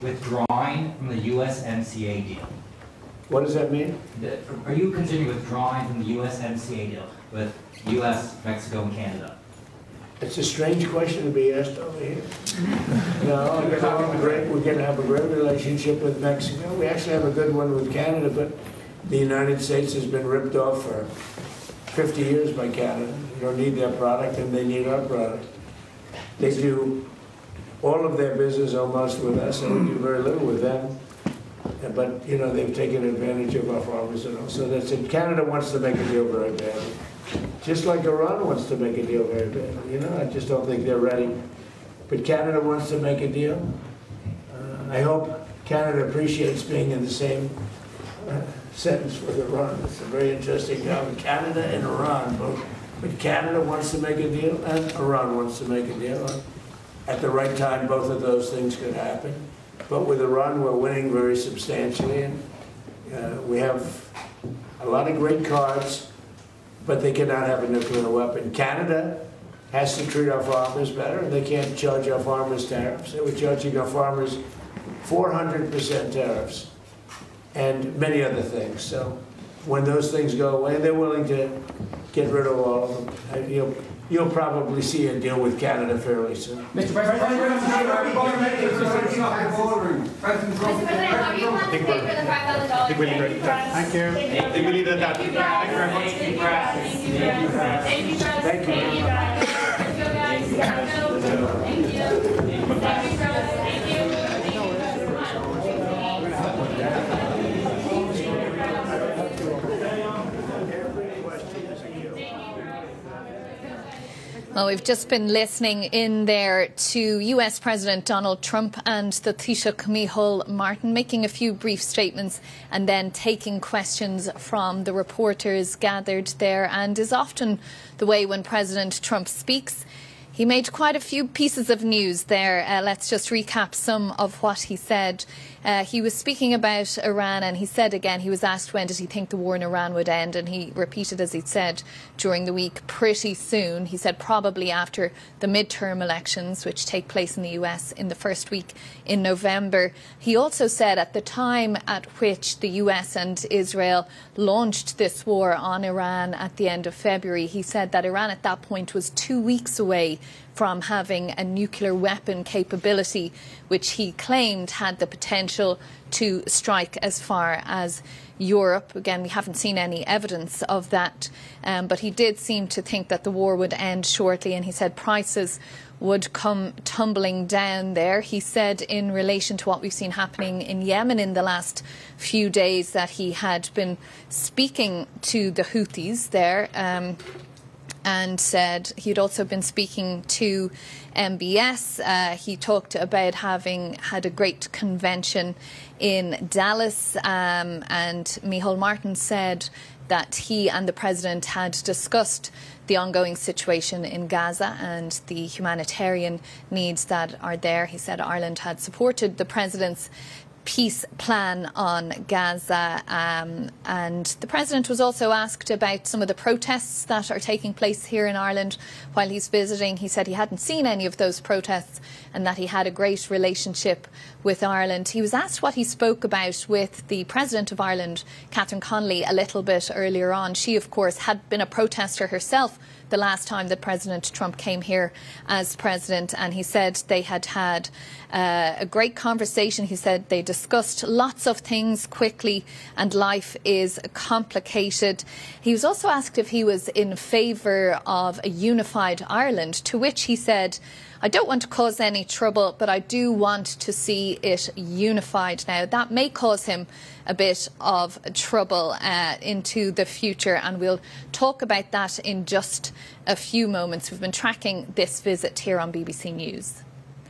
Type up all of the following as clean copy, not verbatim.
withdrawing from the USMCA deal? What does that mean? Are you considering withdrawing from the USMCA deal with US, Mexico, and Canada? It's a strange question to be asked over here. No, we're going to have a great relationship with Mexico. We actually have a good one with Canada, but the United States has been ripped off for 50 years by Canada. We don't need their product, and they need our product. They do all of their business almost with us, and we do very little with them. But, you know, they've taken advantage of our farmers and all. So that's it. Canada wants to make a deal very badly. Just like Iran wants to make a deal very badly. You know, I just don't think they're ready. But Canada wants to make a deal. I hope Canada appreciates being in the same sentence with Iran. It's a very interesting job. Canada and Iran both. But Canada wants to make a deal, and Iran wants to make a deal. At the right time, both of those things could happen. But with Iran, we're winning very substantially. And we have a lot of great cards, but they cannot have a nuclear weapon. Canada has to treat our farmers better. They can't charge our farmers tariffs. They were charging our farmers 400% tariffs and many other things. So when those things go away, they're willing to get rid of all of them. You'll probably see a deal with Canada fairly soon. Mr. President, how do you plan to pay for the $5,000? I think we leave it at that. Thank you. I think we leave it at that. Thank you, guys. Thank you, guys. Thank you, guys. Thank you, guys. Thank you, guys. Thank you. Thank you, guys. Thank you. Well, we've just been listening in there to US President Donald Trump and the Taoiseach Micheál Martin making a few brief statements and then taking questions from the reporters gathered there. And is often the way when President Trump speaks. He made quite a few pieces of news there. Let's just recap some of what he said. He was speaking about Iran, and he said again, he was asked when did he think the war in Iran would end, and he repeated, as he said during the week, pretty soon. He said probably after the midterm elections, which take place in the US in the first week in November. He also said at the time at which the US and Israel launched this war on Iran at the end of February, he said that Iran at that point was 2 weeks away from having a nuclear weapon capability, which he claimed had the potential to strike as far as Europe. Again, we haven't seen any evidence of that, but he did seem to think that the war would end shortly, and he said prices would come tumbling down there. He said in relation to what we've seen happening in Yemen in the last few days that he had been speaking to the Houthis there, and said he'd also been speaking to MBS. He talked about having had a great convention in Dallas, and Micheál Martin said that he and the President had discussed the ongoing situation in Gaza and the humanitarian needs that are there. He said Ireland had supported the President's peace plan on Gaza, and the President was also asked about some of the protests that are taking place here in Ireland while he's visiting. He said he hadn't seen any of those protests and that he had a great relationship with Ireland. He was asked what he spoke about with the President of Ireland, Catherine Connolly, a little bit earlier on. She, of course, had been a protester herself the last time that President Trump came here as president, and he said they had had a great conversation. He said they discussed lots of things quickly and life is complicated. He was also asked if he was in favour of a unified Ireland, to which he said, I don't want to cause any trouble, but I do want to see it unified. Now, that may cause him a bit of trouble into the future, and we'll talk about that in just a few moments. We've been tracking this visit here on BBC News.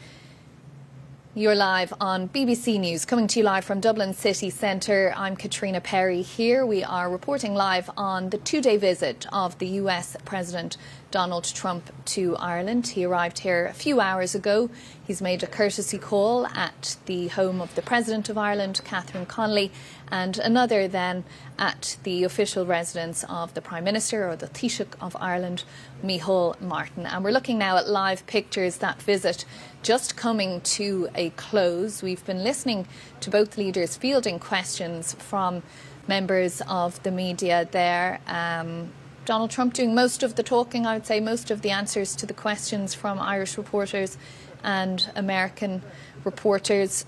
You're live on BBC News, coming to you live from Dublin City Centre. I'm Katrina Perry here. We are reporting live on the two-day visit of the US President Donald Trump to Ireland. He arrived here a few hours ago. He's made a courtesy call at the home of the President of Ireland, Catherine Connolly, and another then at the official residence of the Prime Minister, or the Taoiseach of Ireland, Micheál Martin. And we're looking now at live pictures, that visit just coming to a close. We've been listening to both leaders fielding questions from members of the media there. Donald Trump doing most of the talking, I would say, most of the answers to the questions from Irish reporters and American reporters,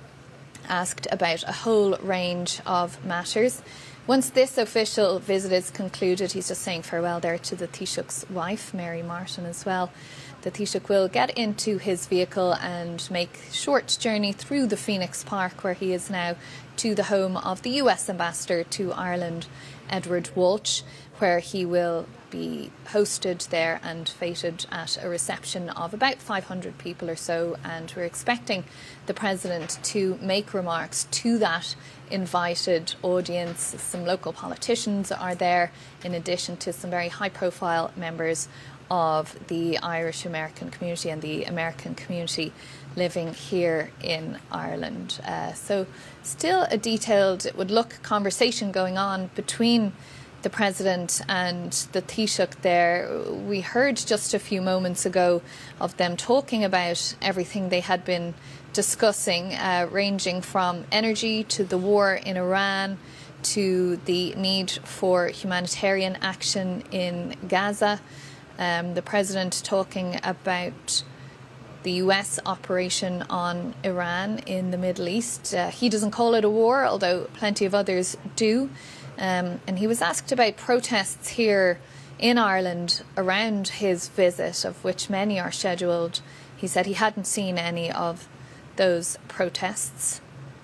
asked about a whole range of matters. Once this official visit is concluded, he's just saying farewell there to the Taoiseach's wife, Mary Martin, as well. The Taoiseach will get into his vehicle and make a short journey through the Phoenix Park, where he is now, to the home of the US Ambassador to Ireland, Edward Walsh, where he will be hosted there and feted at a reception of about 500 people or so. And we're expecting the President to make remarks to that invited audience. Some local politicians are there, in addition to some very high-profile members of the Irish American community and the American community living here in Ireland. So still a detailed, it would look, conversation going on between the President and the Taoiseach there. We heard just a few moments ago of them talking about everything they had been discussing, ranging from energy to the war in Iran to the need for humanitarian action in Gaza. The President talking about the US operation on Iran in the Middle East. He doesn't call it a war, although plenty of others do. And he was asked about protests here in Ireland around his visit, of which many are scheduled. He said he hadn't seen any of those protests.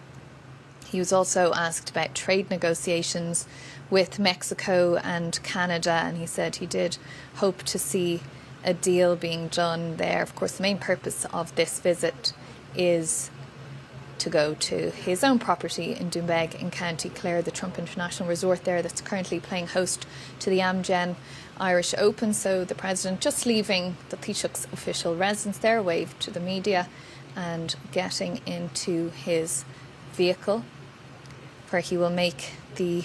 He was also asked about trade negotiations with Mexico and Canada, and he said he did hope to see a deal being done there. Of course, the main purpose of this visit is to go to his own property in Doonbeg in County Clare, the Trump International Resort there that's currently playing host to the Amgen Irish Open. So the President just leaving the Taoiseach's official residence there, waved to the media, and getting into his vehicle, where he will make the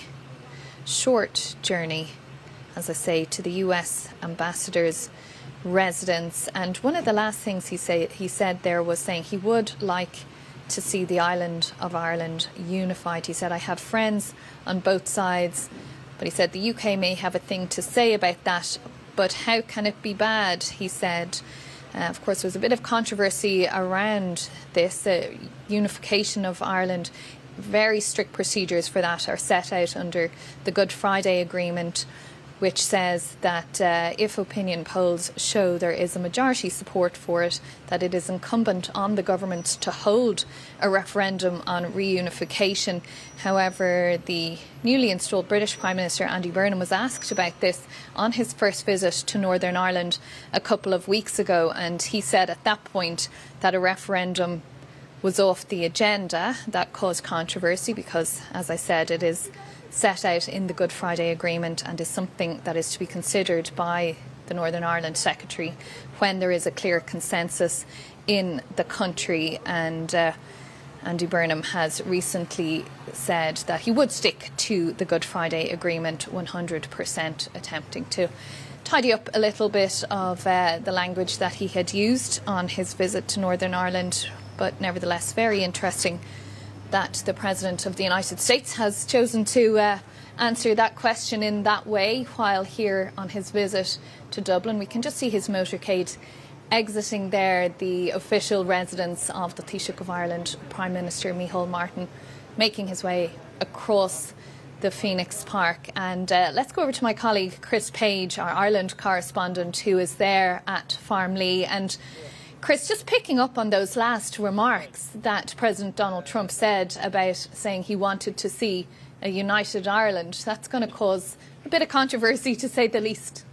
short journey, as I say, to the US Ambassador's residence. And one of the last things he said there was saying he would like to see the island of Ireland unified. He said, I have friends on both sides, but he said the UK may have a thing to say about that, but how can it be bad, he said. Of course, there was a bit of controversy around this unification of Ireland. Very strict procedures for that are set out under the Good Friday Agreement, which says that if opinion polls show there is a majority support for it, that it is incumbent on the government to hold a referendum on reunification. However, the newly installed British Prime Minister Andy Burnham was asked about this on his first visit to Northern Ireland a couple of weeks ago, and he said at that point that a referendum was off the agenda. That caused controversy because, as I said, it is set out in the Good Friday Agreement and is something that is to be considered by the Northern Ireland Secretary when there is a clear consensus in the country. And Andy Burnham has recently said that he would stick to the Good Friday Agreement 100%, attempting to tidy up a little bit of the language that he had used on his visit to Northern Ireland, but nevertheless very interesting that the President of the United States has chosen to answer that question in that way while here on his visit to Dublin. We can just see his motorcade exiting there, the official residence of the Taoiseach of Ireland, Prime Minister Micheál Martin, making his way across the Phoenix Park. And let's go over to my colleague Chris Page, our Ireland correspondent, who is there at Farmleigh. And Chris, just picking up on those last remarks that President Donald Trump said about saying he wanted to see a united Ireland, that's going to cause a bit of controversy, to say the least.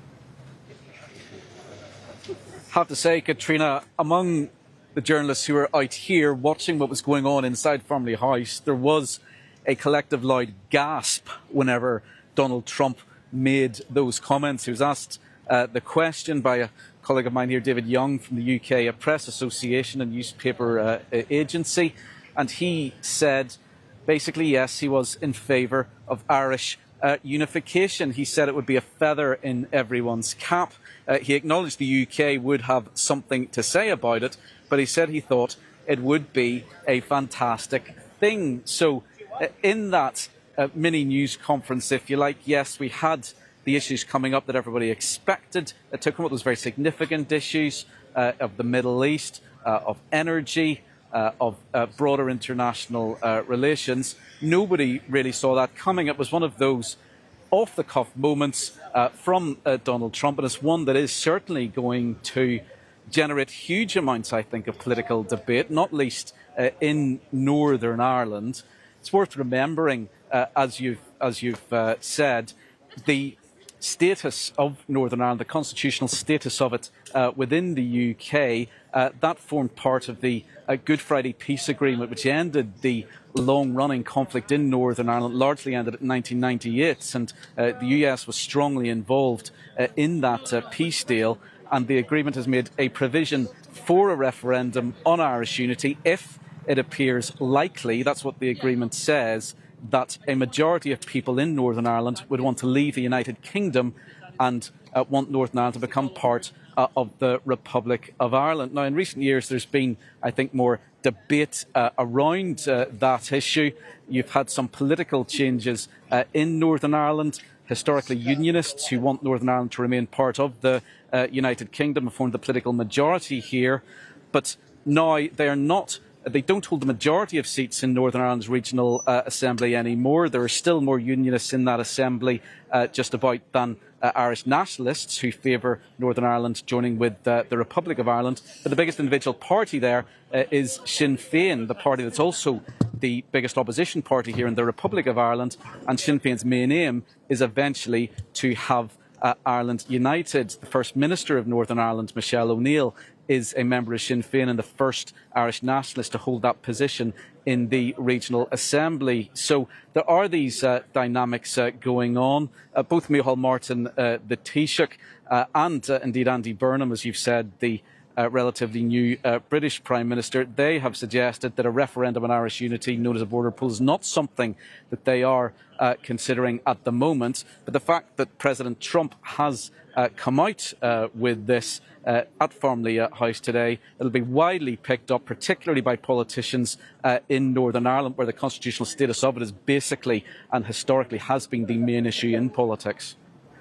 I have to say, Katrina, among the journalists who were out here watching what was going on inside Farmleigh House, there was a collective loud gasp whenever Donald Trump made those comments. He was asked the question by a colleague of mine here, David Young from the UK, a press association and newspaper agency, and he said basically, yes, he was in favour of Irish unification. He said it would be a feather in everyone's cap. He acknowledged the UK would have something to say about it, but he said he thought it would be a fantastic thing. So in that mini news conference, if you like, yes, we had the issues coming up that everybody expected to come up. Those very significant issues of the Middle East, of energy, of broader international relations. Nobody really saw that coming. It was one of those off-the-cuff moments from Donald Trump, and it's one that is certainly going to generate huge amounts, I think, of political debate, not least in Northern Ireland. It's worth remembering, as you've said, the status of Northern Ireland, the constitutional status of it within the UK, that formed part of the Good Friday Peace Agreement, which ended the long-running conflict in Northern Ireland, largely ended in 1998, and the US was strongly involved in that peace deal, and the agreement has made a provision for a referendum on Irish unity if it appears likely, that's what the agreement says, that a majority of people in Northern Ireland would want to leave the United Kingdom and want Northern Ireland to become part of the Republic of Ireland. Now, in recent years, there's been, I think, more debate around that issue. You've had some political changes in Northern Ireland, historically unionists who want Northern Ireland to remain part of the United Kingdom and form the political majority here. But now they don't hold the majority of seats in Northern Ireland's regional assembly anymore. There are still more unionists in that assembly just about than Irish nationalists who favour Northern Ireland joining with the Republic of Ireland. But the biggest individual party there is Sinn Féin, the party that's also the biggest opposition party here in the Republic of Ireland. And Sinn Féin's main aim is eventually to have Ireland united. The First Minister of Northern Ireland, Michelle O'Neill, is a member of Sinn Féin and the first Irish nationalist to hold that position in the regional assembly. So there are these dynamics going on. Both Micheál Martin, the Taoiseach, and indeed Andy Burnham, as you've said, the relatively new British Prime Minister, they have suggested that a referendum on Irish unity, known as a border poll, is not something that they are considering at the moment. But the fact that President Trump has come out with this at Farmley House today, it'll be widely picked up, particularly by politicians in Northern Ireland, where the constitutional status of it is basically and historically has been the main issue in politics.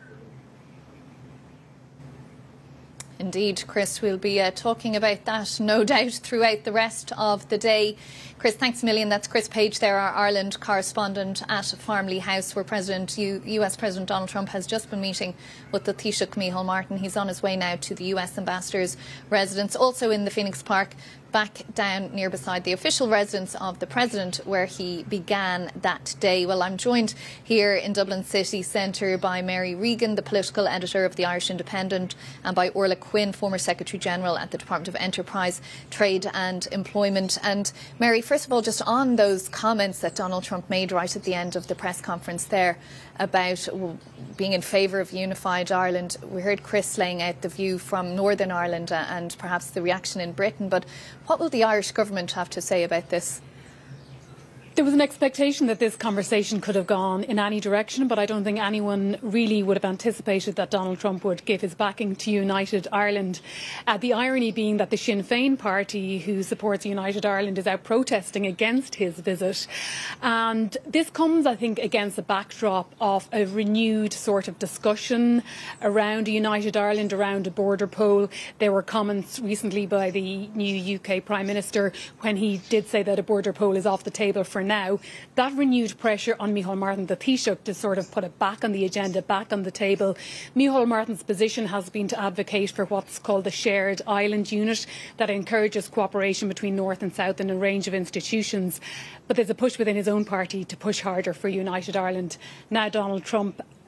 Indeed, Chris, we'll be talking about that, no doubt, throughout the rest of the day. Chris, thanks a million. That's Chris Page there, our Ireland correspondent at Farmley House, where US President Donald Trump has just been meeting with the Taoiseach Micheál Martin. He's on his way now to the US Ambassador's residence, also in the Phoenix Park, back down near beside the official residence of the President, where he began that day. Well, I'm joined here in Dublin City Centre by Mary Regan, the political editor of the Irish Independent, and by Orla Quinn, former Secretary-General at the Department of Enterprise, Trade and Employment. And Mary, first of all, just on those comments that Donald Trump made right at the end of the press conference there about being in favour of unified Ireland, we heard Chris laying out the view from Northern Ireland and perhaps the reaction in Britain, but what will the Irish government have to say about this? There was an expectation that this conversation could have gone in any direction, but I don't think anyone really would have anticipated that Donald Trump would give his backing to United Ireland. The irony being that the Sinn Féin party, who supports United Ireland, is out protesting against his visit. And this comes, I think, against the backdrop of a renewed sort of discussion around a United Ireland, around a border poll. There were comments recently by the new UK Prime Minister when he did say that a border poll is off the table for now. That renewed pressure on Micheál Martin, the Taoiseach, to sort of put it back on the agenda, back on the table. Micheál Martin's position has been to advocate for what's called the Shared Island Unit, that encourages cooperation between North and South in a range of institutions. But there's a push within his own party to push harder for United Ireland. Now Donald Trump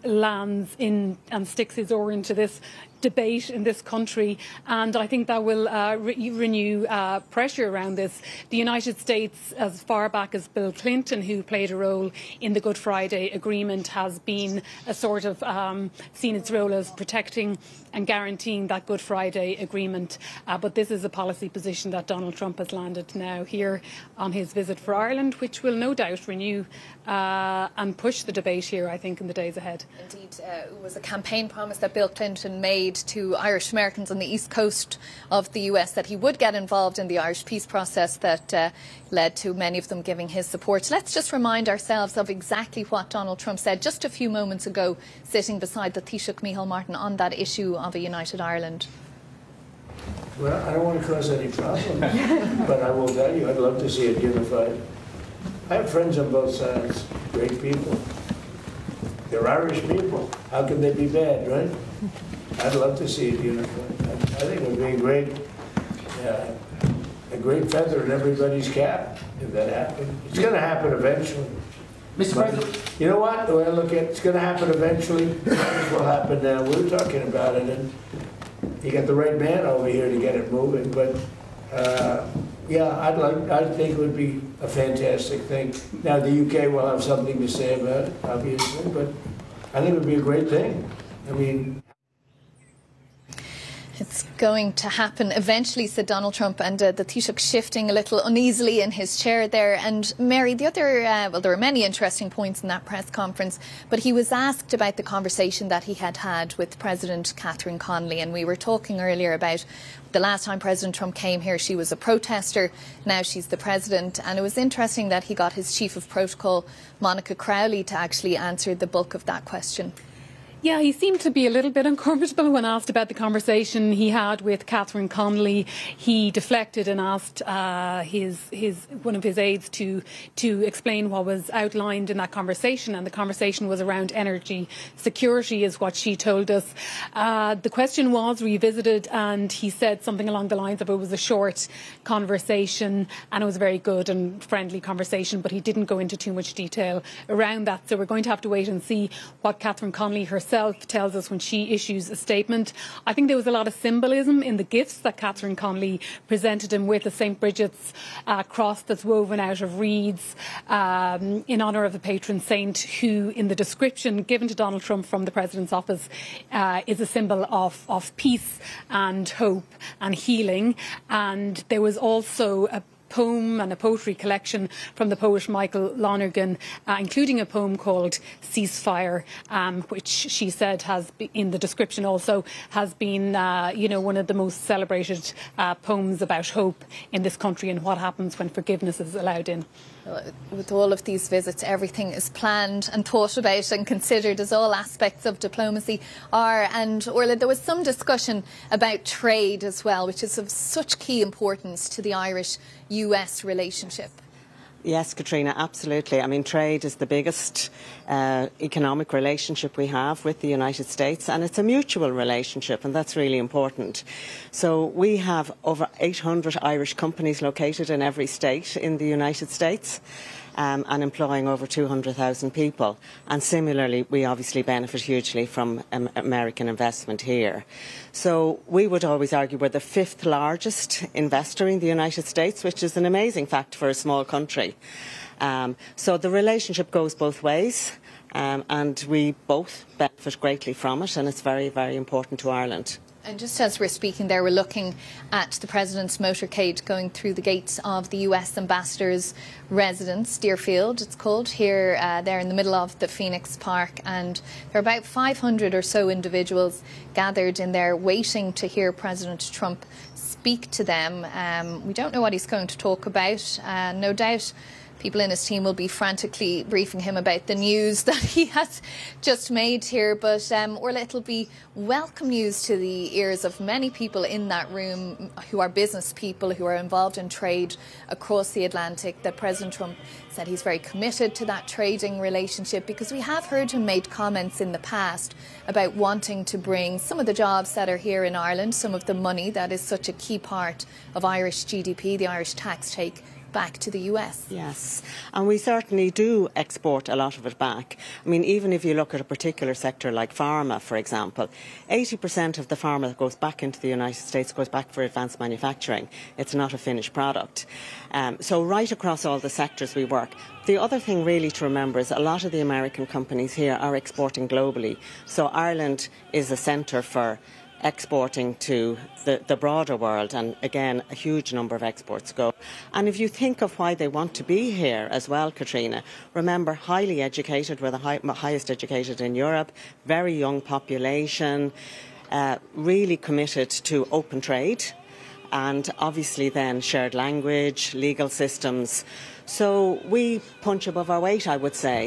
lands in and sticks his oar into this debate in this country, and I think that will renew pressure around this. The United States, as far back as Bill Clinton, who played a role in the Good Friday Agreement, has been a sort of seen its role as protecting and guaranteeing that Good Friday Agreement. But this is a policy position that Donald Trump has landed now here on his visit for Ireland, which will no doubt renew and push the debate here, I think, in the days ahead. Indeed, it was a campaign promise that Bill Clinton made to Irish Americans on the east coast of the US that he would get involved in the Irish peace process that led to many of them giving his support. Let's just remind ourselves of exactly what Donald Trump said just a few moments ago, sitting beside the Taoiseach Micheál Martin on that issue of a united Ireland. Well, I don't want to cause any problems, but I will tell you, I'd love to see it unified. I have friends on both sides, great people. They're Irish people. How can they be bad, right? I'd love to see it unified. I think it would be a great feather in everybody's cap if that happened. It's going to happen eventually. Mr. President. You know what? The way I look at it, it's going to happen eventually. Might as well happen now. We were talking about it, and you got the right man over here to get it moving. But yeah, I think it would be a fantastic thing. Now the UK will have something to say about it, obviously, but I think it would be a great thing. I mean. It's going to happen eventually, said Donald Trump, and the Taoiseach shifting a little uneasily in his chair there. And Mary, the other, well, there were many interesting points in that press conference, but he was asked about the conversation that he had with President Catherine Connolly. And we were talking earlier about the last time President Trump came here, she was a protester. Now she's the president. And it was interesting that he got his chief of protocol, Monica Crowley, to actually answer the bulk of that question. Yeah, he seemed to be a little bit uncomfortable when asked about the conversation he had with Catherine Connolly. He deflected and asked one of his aides to explain what was outlined in that conversation, and the conversation was around energy security, is what she told us. The question was revisited, and he said something along the lines of it was a short conversation and it was a very good and friendly conversation, but he didn't go into too much detail around that. So we're going to have to wait and see what Catherine Connolly herself tells us when she issues a statement. I think there was a lot of symbolism in the gifts that Catherine Connolly presented him with, a St. Bridget's cross that's woven out of reeds in honour of the patron saint, who in the description given to Donald Trump from the President's office is a symbol of peace and hope and healing. And there was also a poem and a poetry collection from the poet Michael Lonergan, including a poem called Ceasefire, which she said has been, in the description also, has been one of the most celebrated poems about hope in this country and what happens when forgiveness is allowed in. With all of these visits, everything is planned and thought about and considered, as all aspects of diplomacy are. And Orla, there was some discussion about trade as well, which is of such key importance to the Irish-US relationship. Yes, Katrina, absolutely. I mean, trade is the biggest economic relationship we have with the United States, and it's a mutual relationship, and that's really important. So we have over 800 Irish companies located in every state in the United States, and employing over 200,000 people. And similarly, we obviously benefit hugely from American investment here. So we would always argue we're the 5th largest investor in the United States, which is an amazing fact for a small country. So the relationship goes both ways, and we both benefit greatly from it, and it's very, very important to Ireland. And just as we're speaking there, we're looking at the President's motorcade going through the gates of the US Ambassador's residence, Deerfield it's called, here there in the middle of the Phoenix Park. And there are about 500 or so individuals gathered in there waiting to hear President Trump speak to them. We don't know what he's going to talk about. No doubt people in his team will be frantically briefing him about the news that he has just made here. But Orla, it'll be welcome news to the ears of many people in that room who are business people, who are involved in trade across the Atlantic, that President Trump said he's very committed to that trading relationship, because we have heard him make comments in the past about wanting to bring some of the jobs that are here in Ireland, some of the money that is such a key part of Irish GDP, the Irish tax take, back to the US. Yes, and we certainly do export a lot of it back. I mean, even if you look at a particular sector like pharma, for example, 80% of the pharma that goes back into the United States goes back for advanced manufacturing. It's not a finished product. So right across all the sectors we work. The other thing really to remember is a lot of the American companies here are exporting globally. So Ireland is a centre for exporting to the broader world, and again a huge number of exports go. And if you think of why they want to be here as well, Katrina, remember, highly educated, we're the highest educated in Europe, very young population, really committed to open trade, and obviously then shared language, legal systems. So we punch above our weight, I would say.